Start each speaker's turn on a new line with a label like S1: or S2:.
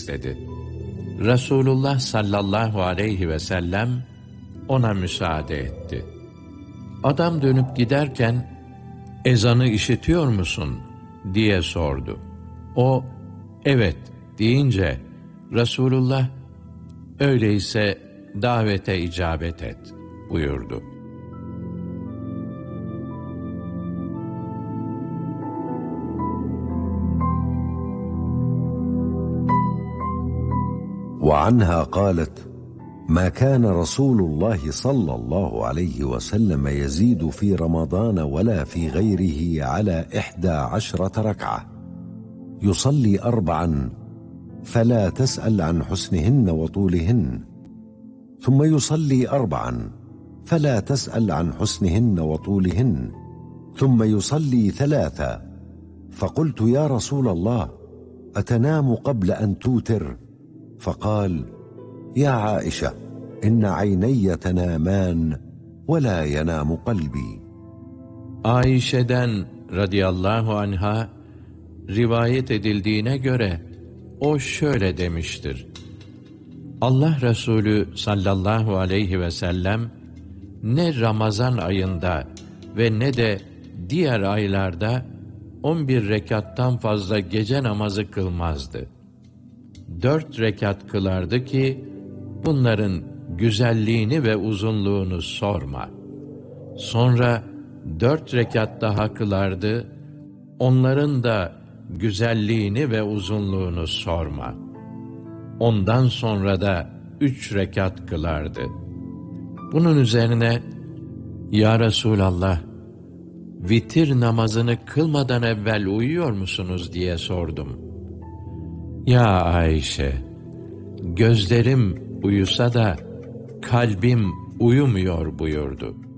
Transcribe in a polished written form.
S1: istedi. Resulullah sallallahu aleyhi ve sellem ona müsaade etti. Adam dönüp giderken, ezanı işitiyor musun diye sordu. O, evet deyince, Resulullah, öyleyse davete icabet et buyurdu.
S2: وعنها قالت: ما كان رسول الله صلى الله عليه وسلم يزيد في رمضان ولا في غيره على 11 ركعة، يصلي 4 فلا تسأل عن حسنهن وطولهن، ثم يصلي 4 فلا تسأل عن حسنهن وطولهن، ثم يصلي 3. فقلت: يا رسول الله، أتنام قبل أن توتر؟ فقال: يا عائشة، إن عيني تنامان ولا ينام قلبي.
S1: Ayşe'den radıyallahu anha rivayet edildiğine göre o şöyle demiştir: Allah Resulü sallallahu aleyhi ve sellem ne Ramazan ayında ve ne de diğer aylarda 11 rekattan fazla gece namazı kılmazdı. 4 rekat kılardı ki bunların güzelliğini ve uzunluğunu sorma. Sonra 4 rekat daha kılardı, onların da güzelliğini ve uzunluğunu sorma. Ondan sonra da 3 rekat kılardı. Bunun üzerine, ya Resulallah, vitir namazını kılmadan evvel uyuyor musunuz diye sordum. Ya Ayşe, gözlerim uyusa da kalbim uyumuyor buyurdu.